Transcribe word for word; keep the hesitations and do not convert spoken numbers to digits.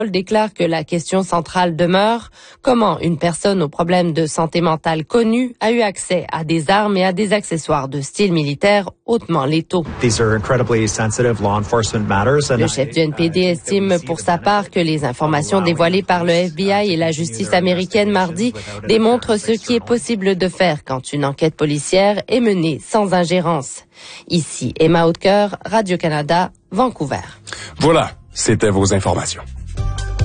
déclare que la question centrale demeure comment une personne aux problèmes de santé mentale connue a eu accès à des armes et à des accessoires de style militaire hautement létaux. Le chef du N P D estime pour sa part que les informations dévoilées par le F B I et la justice américaine mardi démontrent ce qui est possible de faire quand une enquête policière est menée sans ingérence. Ici Emma Hautecoeur, Radio-Canada, Vancouver. Voilà, c'était vos informations.